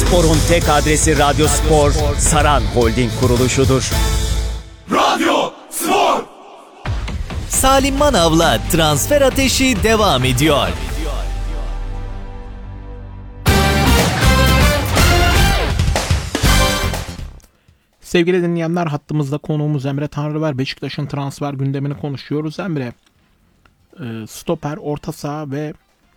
Spor'un tek adresi Radyo Spor, Saran Holding kuruluşudur. Radyo Spor. Salim Manav'la Transfer Ateşi devam ediyor. Sevgili dinleyenler, hattımızda konuğumuz Emre Tanrıver. Beşiktaş'ın transfer gündemini konuşuyoruz. Emre, stoper, orta saha ve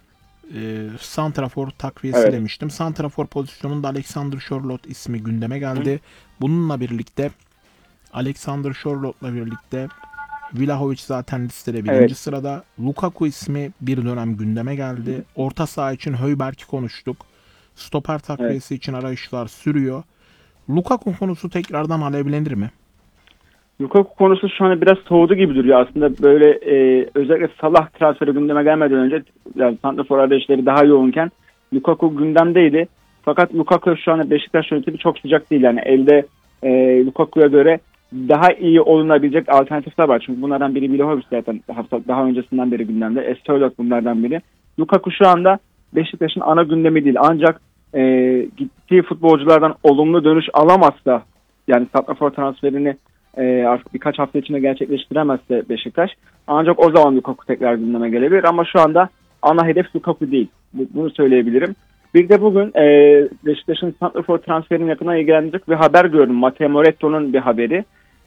santrafor takviyesi demiştim. Santrafor pozisyonunda Alexander Sørloth ismi gündeme geldi. Bununla birlikte Alexander Sørloth'la birlikte Vlahovic zaten listede birinci sırada. Lukaku ismi bir dönem gündeme geldi. Orta saha için Højbjerg'i konuştuk. Stoper takviyesi için arayışlar sürüyor. Lukaku konusu tekrardan alevlenir mi? Lukaku konusu şu an biraz soğudu gibi duruyor. Aslında böyle özellikle Salah transferi gündeme gelmeden önce, yani santrafor arayışları daha yoğunken Lukaku gündemdeydi. Fakat Lukaku şu an Beşiktaş yönetimi çok sıcak değil. Yani elde Lukaku'ya göre daha iyi olunabilecek alternatifler var. Çünkü bunlardan biri Vlahovic zaten daha öncesinden beri gündemde. Sørloth bunlardan biri. Lukaku şu anda Beşiktaş'ın ana gündemi değil. Ancak gittiği futbolculardan olumlu dönüş alamazsa, yani santrafor transferini artık birkaç hafta içinde gerçekleştiremezse Beşiktaş, ancak o zaman Lukaku tekrar gündeme gelebilir. Ama şu anda ana hedef Lukaku değil. Bunu söyleyebilirim. Bir de bugün Beşiktaş'ın santrafor transferinin yakına ilgilenecek bir haber gördüm. Matteo Moretto'nun bir haberi.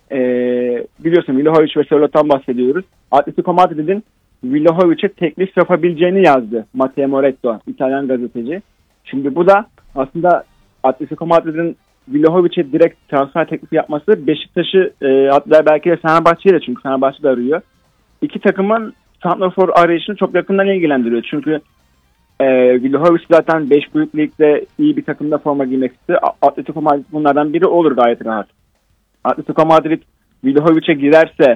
Biliyorsun Vlahovic ve Sørloth'tan bahsediyoruz. Atletico Madrid'in Vlahovic'e teklif yapabileceğini yazdı Matteo Moretto, İtalyan gazeteci. Şimdi bu da aslında Atletico Madrid'in Vlahovic'e direkt transfer teklifi yapması Beşiktaş'ı, hatta belki de Fenerbahçe'yi de, çünkü Fenerbahçe de arıyor. İki takımın santrafor arayışını çok yakından ilgilendiriyor. Çünkü Vlahovic zaten 5 büyük ligde iyi bir takımda forma giymek istiyor. Atletico Madrid bunlardan biri olur gayet rahat. Atletico Madrid Vlahovic'e girerse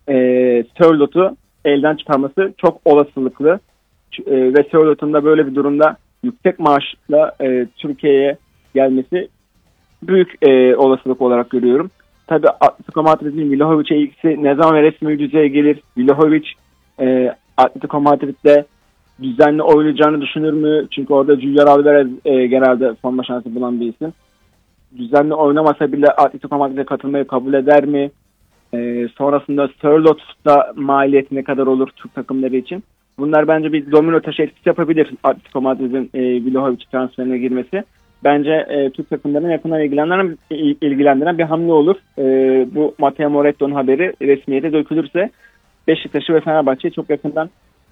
Sørloth'u elden çıkarması çok olasılıklı. Ve Sørloth'un da böyle bir durumda yüksek maaşla Türkiye'ye gelmesi büyük olasılık olarak görüyorum. Tabii Atletico Madrid'in Vlahovic'e ilgisi ne zaman ve resmi düzeye gelir? Vlahovic Atletico Madrid'de düzenli oynayacağını düşünür mü? Çünkü orada Julian Alvarez genelde forma şansı bulan bir isim. Düzenli oynamasa bile Atletico Madrid'e katılmayı kabul eder mi? Sonrasında Sørloth'da maliyeti ne kadar olur Türk takımları için? Bunlar bence bir domino taşı etkisi yapabilir Atletico Madrid'in Vlahovic transferine girmesi. Bence Türk takımlarına yakından ilgilendiren bir hamle olur. Bu Matteo Moretto'nun haberi resmiyete dökülürse Beşiktaş'ı ve Fenerbahçe'yi çok yakından.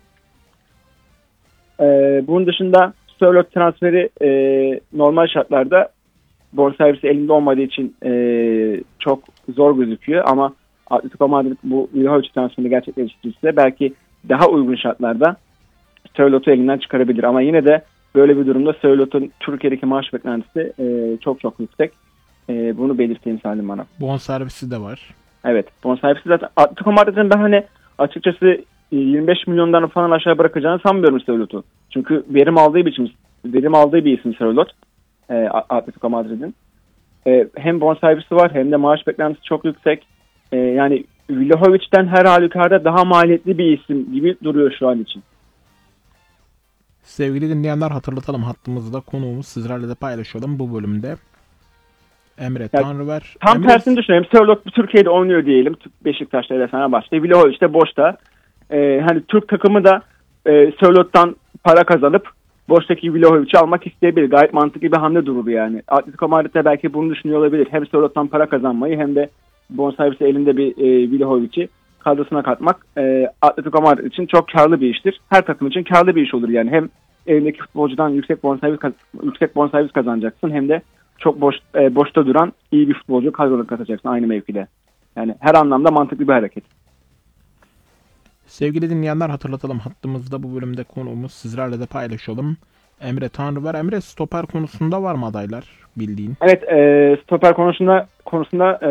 Bunun dışında Sørloth transferi normal şartlarda bonservisi elinde olmadığı için çok zor gözüküyor. Ama Atletico Madrid bu Vlahovic transferini gerçekleştirirse belki daha uygun şartlarda Sørloth'u elinden çıkarabilir. Ama yine de böyle bir durumda Sørloth'un Türkiye'deki maaş beklentisi çok yüksek. Bunu belirteyim Salim bana. Bonservisi de var. Evet. Bonservisi zaten Atletico Madrid'in ben açıkçası 25 milyondan falan aşağı bırakacağını sanmıyorum Sørloth'u. Çünkü verim aldığı bir isim Sørloth. Atletico Madrid'in. Hem bonservisi var hem de maaş beklentisi çok yüksek. Yani Vlahovic'ten her halükarda daha maliyetli bir isim gibi duruyor şu an için. Sevgili dinleyenler, hatırlatalım, hattımızda konuğumuz, sizlerle de paylaşalım bu bölümde. Emre Tanrıver. Tam tersini düşünelim. Sørloth Türkiye'de oynuyor diyelim. Beşiktaş'ta ya da Fenerbahçe'de. Vlahovic de boşta. Hani Türk takımı da Sørloth'tan para kazanıp boştaki Vlahovic'i almak isteyebilir. Gayet mantıklı bir hamle durur yani. Atletico Madrid'de belki bunu düşünüyor olabilir. Hem Sørloth'tan para kazanmayı hem de bonservisi elinde bir Vlahovic'i kadrosuna katmak Atletico Madrid için çok karlı bir iştir. Her takım için karlı bir iş olur yani. Hem elindeki futbolcudan yüksek bonservis kazanacaksın, hem de çok boşta duran iyi bir futbolcu kadrona katacaksın aynı mevkide. Yani her anlamda mantıklı bir hareket. Sevgili dinleyenler, hatırlatalım, hattımızda bu bölümde konuğumuz, sizlerle de paylaşalım. Emre Tanrıver. Emre, stoper konusunda var mı adaylar bildiğin? Evet, stoper konusunda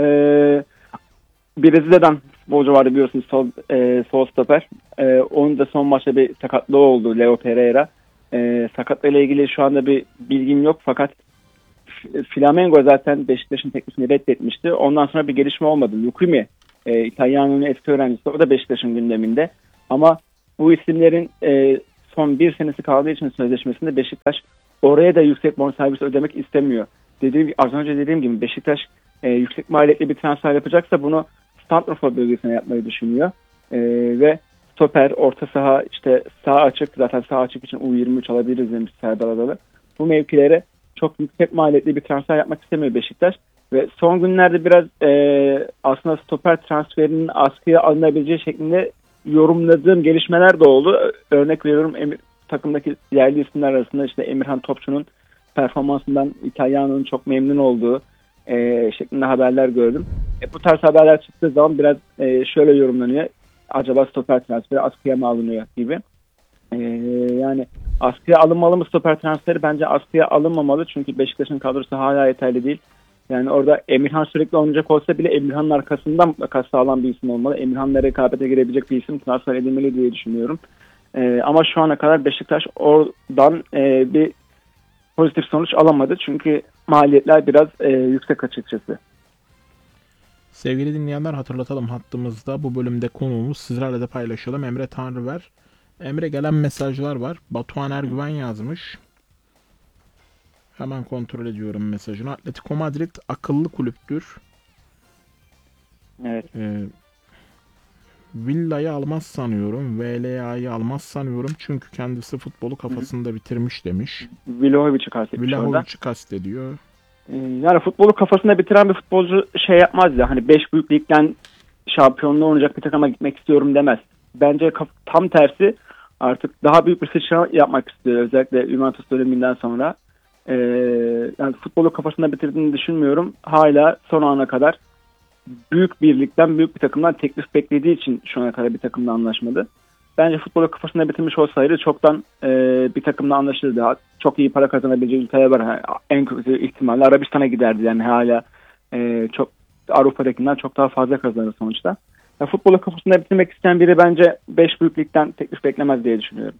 Brezilya'dan futbolcu vardı biliyorsunuz, sol stoper. Onun da son maçta bir sakatlığı oldu, Leo Pereira. Sakatlığıyla ilgili şu anda bir bilgim yok, fakat Flamengo zaten Beşiktaş'ın teklifini reddetmişti. Ondan sonra bir gelişme olmadı. Lukumi, İtalyan'ın eski öğrencisi, o da Beşiktaş'ın gündeminde. Ama bu isimlerin son bir senesi kaldığı için sözleşmesinde Beşiktaş oraya da yüksek bonservis ödemek istemiyor. Az önce dediğim gibi Beşiktaş yüksek maliyetli bir transfer yapacaksa bunu santrafor bölgesine yapmayı düşünüyor. Ve stoper, orta saha, işte sağ açık, zaten sağ açık için U23 alabiliriz demiş Serdar Adalı. Bu mevkilere çok yüksek maliyetli bir transfer yapmak istemiyor Beşiktaş. Ve son günlerde biraz aslında stoper transferinin askıya alınabileceği şeklinde yorumladığım gelişmeler de oldu. Örnek veriyorum, takımdaki yerli isimler arasında işte Emirhan Topçu'nun performansından İtalyana'nın çok memnun olduğu şeklinde haberler gördüm. Bu tarz haberler çıktığı zaman biraz şöyle yorumlanıyor. Acaba stoper transferi askıya mı alınıyor gibi. Yani askıya alınmalı mı stoper transferi? Bence askıya alınmamalı. Çünkü Beşiktaş'ın kadrosu hala yeterli değil. Yani orada Emirhan sürekli oynayacak olsa bile Emirhan'ın arkasından mutlaka sağlam bir isim olmalı. Emirhan'la rekabete girebilecek bir isim transfer edilmeli diye düşünüyorum. Ama şu ana kadar Beşiktaş oradan bir pozitif sonuç alamadı. Çünkü maliyetler biraz yüksek açıkçası. Sevgili dinleyenler, hatırlatalım, hattımızda bu bölümde konuğumuz, sizlerle de paylaşalım, Emre Tanrıver. Emre, gelen mesajlar var. Batuhan Ergüven yazmış. Hemen kontrol ediyorum mesajını. Atletico Madrid akıllı kulüptür. Evet. Villa'yı almaz sanıyorum. VLA'yı almaz sanıyorum. Çünkü kendisi futbolu kafasında bitirmiş demiş. Vlahovic'i kastetmiş orada. Vlahovic'i kastediyor. Yani futbolu kafasında bitiren bir futbolcu şey yapmaz ya. Hani 5 büyük ligden şampiyonluğu oynayacak bir takıma gitmek istiyorum demez. Bence tam tersi, artık daha büyük bir sıçrama yapmak istiyor. Özellikle Juventus döneminden sonra. Yani futbolu kafasında bitirdiğini düşünmüyorum. Hala son ana kadar büyük bir ligden, büyük bir takımdan teklif beklediği için şu ana kadar bir takımla anlaşmadı. Bence futbolu kafasında bitirmiş olsaydı çoktan bir takımla anlaşırdı. Çok iyi para kazanabileceği ülkeler var. Yani en kötü ihtimalle Arabistan'a giderdi. Yani hala çok Avrupa'dakinden çok daha fazla kazanır sonuçta. Yani futbolu kafasında bitirmek isteyen biri bence 5 büyük ligden teklif beklemez diye düşünüyorum.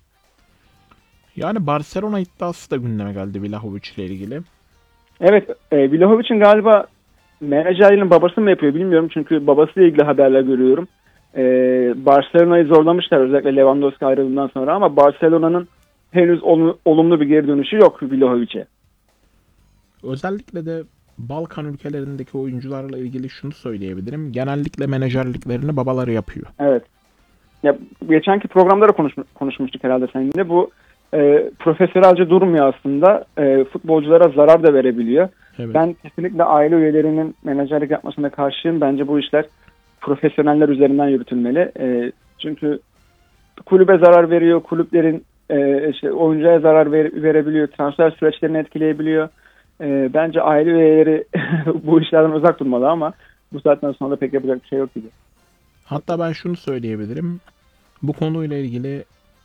Yani Barcelona iddiası da gündeme geldi Vlahovic ile ilgili. Evet, Vlahovic'in galiba menajerinin babası mı yapıyor bilmiyorum. Çünkü babasıyla ilgili haberler görüyorum. Barcelona'yı zorlamışlar özellikle Lewandowski ayrıldığından sonra, ama Barcelona'nın henüz olumlu bir geri dönüşü yok Vlahovic'e. Özellikle de Balkan ülkelerindeki oyuncularla ilgili şunu söyleyebilirim. Genellikle menajerliklerini babaları yapıyor. Evet. Ya, geçenki programda da konuşmuştuk herhalde seninle. Bu profesyonelce durmuyor aslında. Futbolculara zarar da verebiliyor. Evet. Ben kesinlikle aile üyelerinin menajerlik yapmasına karşıyım. Bence bu işler profesyoneller üzerinden yürütülmeli. Çünkü kulübe zarar veriyor, kulüplerin oyuncuya zarar verebiliyor, transfer süreçlerini etkileyebiliyor. Bence aile üyeleri bu işlerden uzak durmalı, ama bu saatten sonra da pek yapacak bir şey yok gibi. Hatta ben şunu söyleyebilirim. Bu konuyla ilgili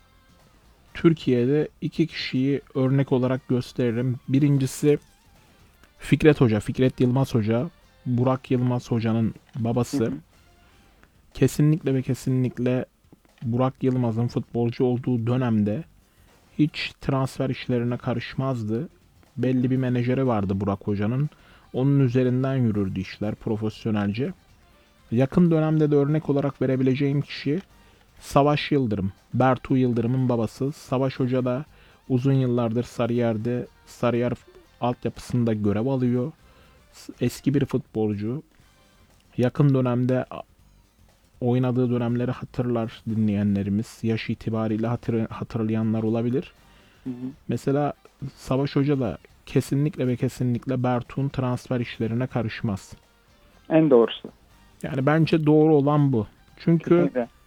Türkiye'de 2 kişiyi örnek olarak gösteririm. Birincisi Fikret Hoca, Fikret Yılmaz Hoca, Burak Yılmaz Hoca'nın babası. Hı hı. Kesinlikle ve kesinlikle Burak Yılmaz'ın futbolcu olduğu dönemde hiç transfer işlerine karışmazdı. Belli bir menajeri vardı Burak Hoca'nın. Onun üzerinden yürürdü işler profesyonelce. Yakın dönemde de örnek olarak verebileceğim kişi Savaş Yıldırım. Bertu Yıldırım'ın babası. Savaş Hoca da uzun yıllardır Sarıyer altyapısında görev alıyor. Eski bir futbolcu. Yakın dönemde oynadığı dönemleri hatırlar dinleyenlerimiz. Yaş itibariyle hatırlayanlar olabilir. Hı hı. Mesela Savaş Hoca da kesinlikle ve kesinlikle Bertu'nun transfer işlerine karışmaz. En doğrusu. Yani bence doğru olan bu. Çünkü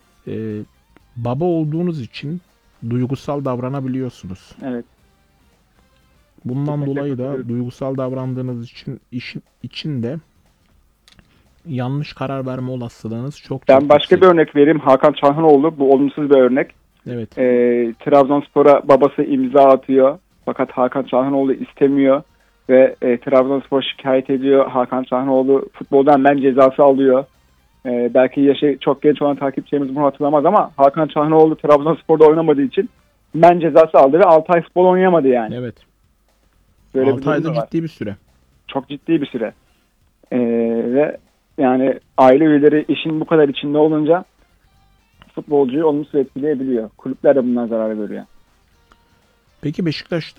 baba olduğunuz için duygusal davranabiliyorsunuz. Evet. Bundan dolayı da duygusal davrandığınız için de yanlış karar verme olasılığınız çok Ben başka yüksek. Bir örnek vereyim. Hakan Çalhanoğlu. Bu olumsuz bir örnek. Evet. Trabzonspor'a babası imza atıyor. Fakat Hakan Çalhanoğlu istemiyor. Ve Trabzonspor şikayet ediyor. Hakan Çalhanoğlu futboldan men cezası alıyor. Belki yaşı çok genç olan takipçilerimiz bunu hatırlamaz, ama Hakan Çalhanoğlu Trabzonspor'da oynamadığı için men cezası aldı ve 6 ay futbol oynayamadı yani. Evet. Böyle 6 ayda ciddi bir süre. Çok ciddi bir süre. Ve yani aile üyeleri işin bu kadar içinde olunca futbolcuyu olumsuz etkileyebiliyor. Kulüpler de bundan zarar görüyor. Peki Beşiktaş